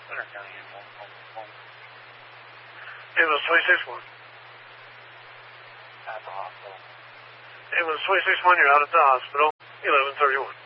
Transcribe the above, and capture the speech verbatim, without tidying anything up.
Winter County ambulance. Ambulance twenty-six one. At the hospital. Ambulance twenty-six one, you're out at the hospital. eleven thirty-one.